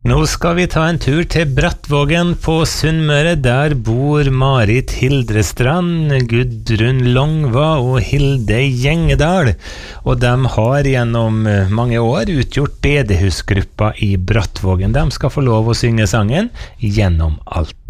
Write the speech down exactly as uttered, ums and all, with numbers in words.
Nå skal vi ta en tur til Brattvågen på Sunnmøre. Der bor Marit Hildrestrand, Gudrun Longva og Hilde Gjengedal. Og de har gjennom mange år utgjort bedehusgruppa i Brattvågen. De skal få lov å synge sangen Gjennom alt.